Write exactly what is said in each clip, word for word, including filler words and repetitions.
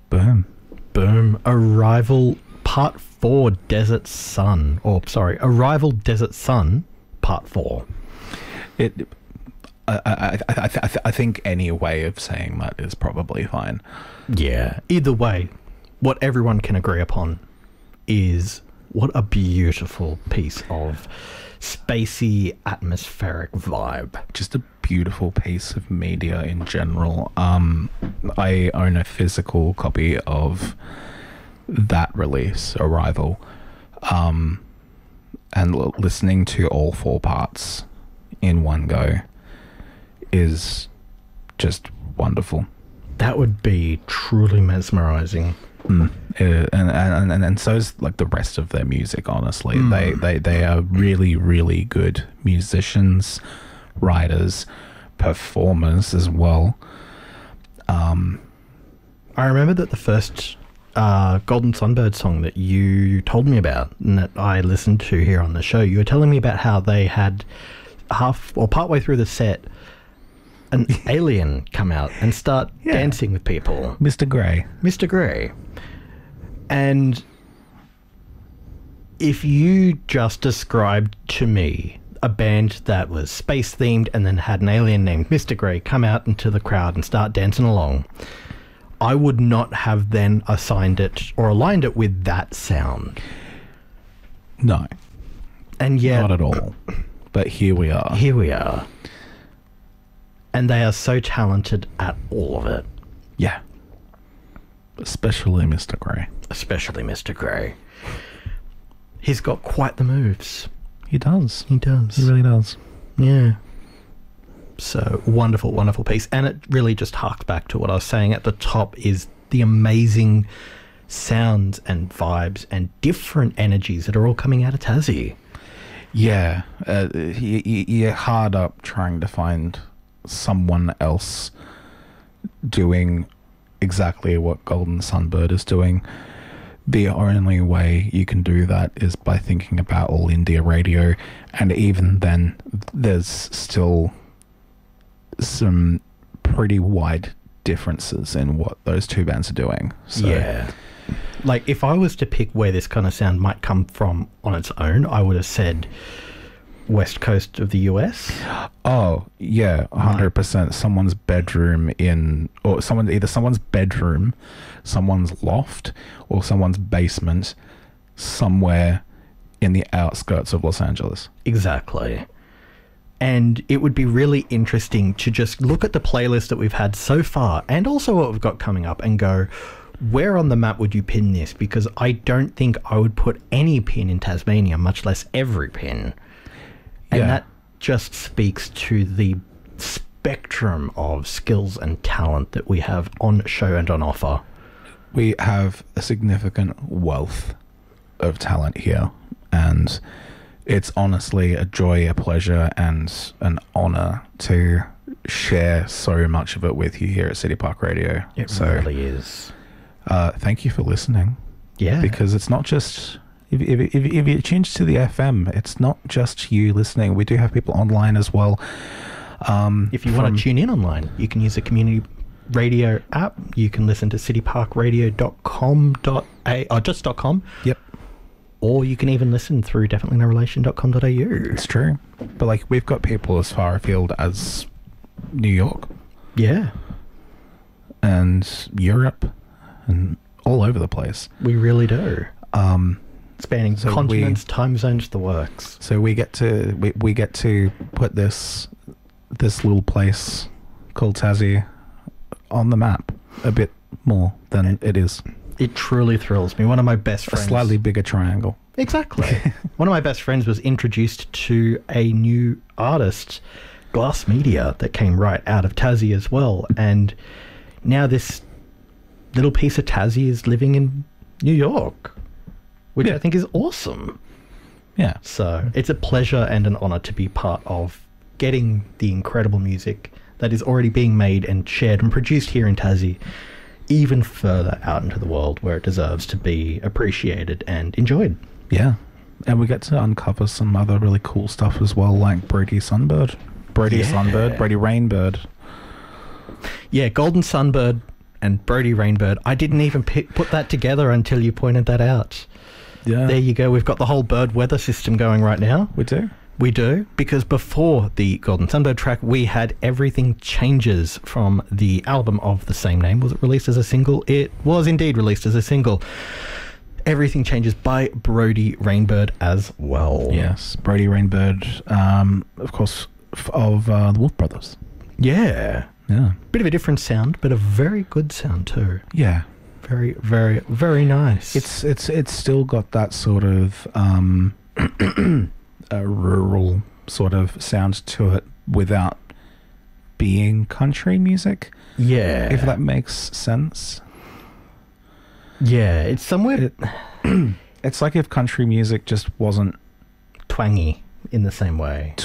Boom. Boom. Arrival Part four, Desert Sun. Or, sorry, Arrival Desert Sun, Part four. It... I, I, I, I, I think any way of saying that is probably fine. Yeah. Either way, what everyone can agree upon is what a beautiful piece of spacey, atmospheric vibe. Just a beautiful piece of media in general. Um, I own a physical copy of that release, Arrival, um, and l- listening to all four parts in one go is just wonderful. That would be truly mesmerizing. Mm. Uh, and, and and and so is like the rest of their music. Honestly, Mm. they they they are really really good musicians, writers, performers as well. Um, I remember that the first uh, Golden Sunbird song that you told me about and that I listened to here on the show, you were telling me about how they had half or partway through the set an alien come out and start Yeah. dancing with people. Mister Grey. Mister Grey. And if you just described to me a band that was space themed and then had an alien named Mister Grey come out into the crowd and start dancing along, I would not have then assigned it or aligned it with that sound. No, And yet, not at all. But here we are. here we are. And they are so talented at all of it. Yeah. Especially Mister Grey. Especially Mister Grey. He's got quite the moves. He does. He does. He really does. Yeah. So, wonderful, wonderful piece. And it really just harks back to what I was saying at the top, is the amazing sounds and vibes and different energies that are all coming out of Tassie. Yeah. Uh, you, you- you're hard up trying to find someone else doing exactly what Golden Sunbird is doing. The only way you can do that is by thinking about All India Radio, and even then there's still some pretty wide differences in what those two bands are doing. So Yeah. Like, if I was to pick where this kind of sound might come from on its own, I would have said West Coast of the U S. Oh, yeah, one hundred percent. Someone's bedroom in, or someone, either someone's bedroom, someone's loft, or someone's basement somewhere in the outskirts of Los Angeles. Exactly. And it would be really interesting to just look at the playlist that we've had so far and also what we've got coming up and go, where on the map would you pin this? Because I don't think I would put any pin in Tasmania, much less every pin. And Yeah. that just speaks to the spectrum of skills and talent that we have on show and on offer. We have a significant wealth of talent here, and it's honestly a joy, a pleasure, and an honor to share so much of it with you here at City Park Radio. It so, really is. uh, thank you for listening. Yeah. Because it's not just, if, if, if, if you change to the F M, it's not just you listening. We do have people online as well. Um, If you want from- to tune in online, you can use the community radio app. You can listen to city park radio dot com dot a or just .com, Yep, or you can even listen through definitely no relation dot com dot a u. it's true. But like, we've got people as far afield as New York Yeah, and Europe and all over the place. we really do. Um, Spanning So we- continents, time zones, the works. so we get to we, we get to put this this little place called Tassie on the map a bit more than it is. It truly thrills me. One of my best A friends. slightly bigger triangle. Exactly. One of my best friends was introduced to a new artist, Glass Media, that came right out of Tassie as well. And now this little piece of Tassie is living in New York, which Yeah. I think is awesome. Yeah. So it's a pleasure and an honor to be part of getting the incredible music that is already being made and shared and produced here in Tassie even further out into the world where it deserves to be appreciated and enjoyed. Yeah. And we get to uncover some other really cool stuff as well, like Brody Sunbird. Brody Yeah. Sunbird, Brody Rainbird. Yeah, Golden Sunbird and Brody Rainbird. I didn't even pi- put that together until you pointed that out. Yeah. There you go. We've got the whole bird weather system going right now. We do. We do, because before the Golden Sunbird track, we had Everything Changes from the album of the same name. Was it released as a single? It was indeed released as a single. Everything Changes by Brody Rainbird as well. Yes, Brody Rainbird, um, of course, f- of uh, the Wolf Brothers. Yeah. Yeah. Bit of a different sound, but a very good sound too. Yeah. Very, very, very nice. It's it's it's still got that sort of um, a rural sort of sound to it without being country music. Yeah. If that makes sense. Yeah, it's somewhere It, it's like if country music just wasn't twangy in the same way.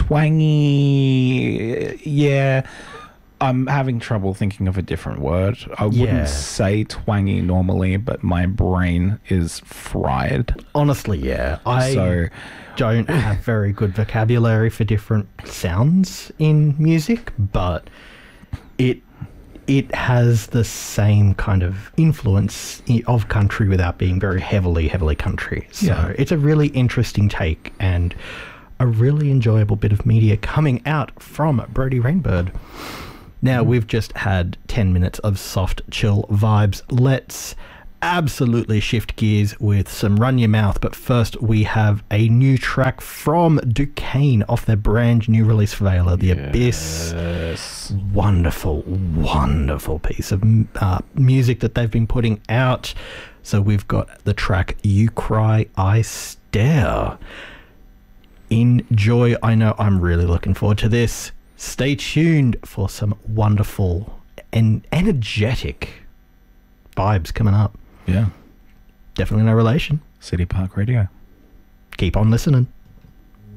twangy. Yeah. I'm having trouble thinking of a different word. I wouldn't Yeah. say twangy normally, but my brain is fried. Honestly, yeah. I So, don't have very good vocabulary for different sounds in music, but it it has the same kind of influence i- of country without being very heavily, heavily country. So Yeah. it's a really interesting take and a really enjoyable bit of media coming out from Brody Rainbird. Now, we've just had ten minutes of soft, chill vibes. Let's absolutely shift gears with some Run Your Mouth. But first, we have a new track from Duquesne off their brand new release, Vela, The Abyss. yes. Wonderful, wonderful piece of uh, music that they've been putting out. So we've got the track You Cry, I Stare. Enjoy. I know I'm really looking forward to this. Stay tuned for some wonderful and energetic vibes coming up. Yeah. Definitely no relation. City Park Radio. Keep on listening.